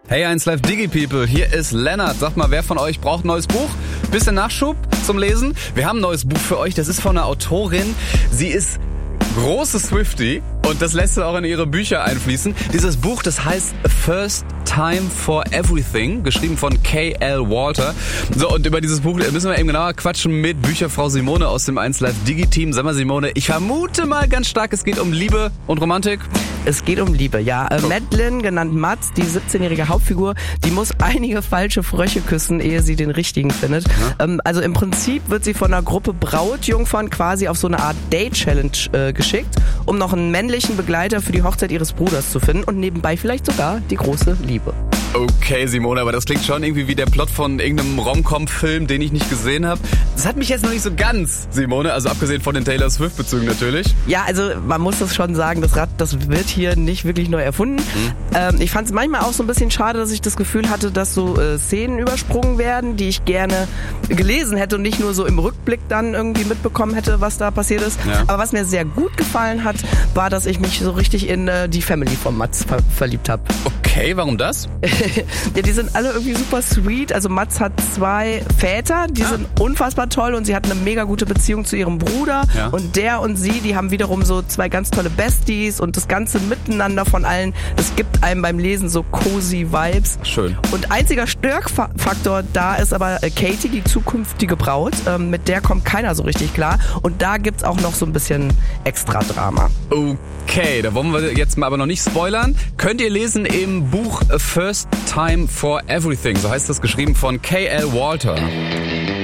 Hey 1 Live Digi People, hier ist Lennart. Sagt mal, wer von euch braucht ein neues Buch? Bisschen Nachschub zum Lesen? Wir haben ein neues Buch für euch, das ist von einer Autorin. Sie ist große Swiftie und das lässt sie auch in ihre Bücher einfließen. Dieses Buch, das heißt First Time for Everything, geschrieben von K.L. Walter. So, und über dieses Buch müssen wir eben genauer quatschen mit Bücherfrau Simone aus dem 1 Live Digi Team. Sag mal Simone, ich vermute mal ganz stark, es geht um Liebe und Romantik. Es geht um Liebe, ja. Madeline, genannt Mats, die 17-jährige Hauptfigur, die muss einige falsche Frösche küssen, ehe sie den richtigen findet. Ja. Also im Prinzip wird sie von einer Gruppe Brautjungfern quasi auf so eine Art Date-Challenge geschickt, um noch einen männlichen Begleiter für die Hochzeit ihres Bruders zu finden und nebenbei vielleicht sogar die große Liebe. Okay, Simone, aber das klingt schon irgendwie wie der Plot von irgendeinem Rom-Com-Film, den ich nicht gesehen habe. Das hat mich jetzt noch nicht so ganz, Simone, also abgesehen von den Taylor Swift-Bezügen natürlich. Ja, also man muss das schon sagen, das Rad, das wird hier nicht wirklich neu erfunden. Ich fand es manchmal auch so ein bisschen schade, dass ich das Gefühl hatte, dass so Szenen übersprungen werden, die ich gerne gelesen hätte und nicht nur so im Rückblick dann irgendwie mitbekommen hätte, was da passiert ist. Ja. Aber was mir sehr gut gefallen hat, war, dass ich mich so richtig in die Family von Mats verliebt habe. Okay, warum das? Ja, die sind alle irgendwie super sweet. Also Mats hat 2 Väter, die sind unfassbar toll und sie hat eine mega gute Beziehung zu ihrem Bruder. Ja. Und der und sie, die haben wiederum so 2 ganz tolle Besties und das ganze Miteinander von allen, das gibt einem beim Lesen so cozy Vibes. Schön. Und einziger Störfaktor da ist aber Katie, die zukünftige Braut. Mit der kommt keiner so richtig klar. Und da gibt's auch noch so ein bisschen extra Drama. Okay, da wollen wir jetzt mal aber noch nicht spoilern. Könnt ihr lesen im Buch A First Time for Everything, so heißt das, geschrieben von K.L. Walter.